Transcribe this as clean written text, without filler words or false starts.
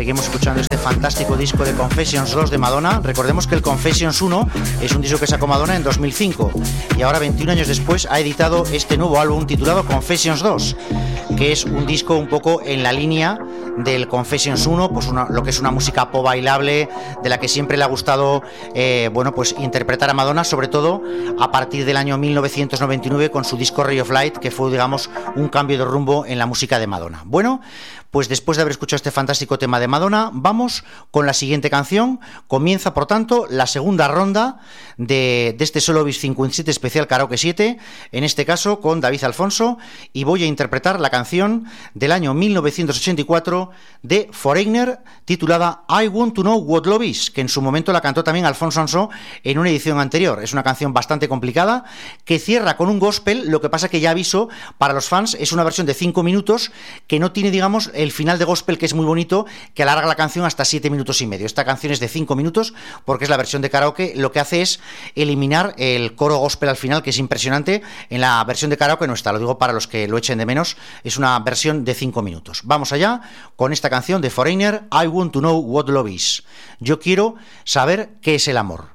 Seguimos escuchando este fantástico disco de Confessions 2 de Madonna. Recordemos que el Confessions 1 es un disco que sacó Madonna en 2005 y ahora 21 años después ha editado este nuevo álbum titulado Confessions 2, que es un disco un poco en la línea del Confessions 1, pues lo que es una música pop bailable de la que siempre le ha gustado pues interpretar a Madonna, sobre todo a partir del año 1999 con su disco Ray of Light, que fue, digamos, un cambio de rumbo en la música de Madonna. Bueno, pues después de haber escuchado este fantástico tema de Madonna, vamos con la siguiente canción. Comienza, por tanto, la segunda ronda de este Solovis 57 especial Karaoke 7, en este caso con David Alfonso, y voy a interpretar la canción del año 1984 de Foreigner, titulada I Want to Know What Love Is, que en su momento la cantó también Alfonso Ansó en una edición anterior. Es una canción bastante complicada, que cierra con un gospel. Lo que pasa que ya aviso, para los fans, es una versión de 5 minutos, que no tiene, digamos, el final de gospel, que es muy bonito, que alarga la canción hasta 7 minutos y medio. Esta canción es de 5 minutos, porque es la versión de karaoke. Lo que hace es eliminar el coro gospel al final, que es impresionante. En la versión de karaoke no está, lo digo para los que lo echen de menos. Es una versión de 5 minutos. Vamos allá con esta canción de Foreigner, I Want to Know What Love Is. Yo quiero saber qué es el amor.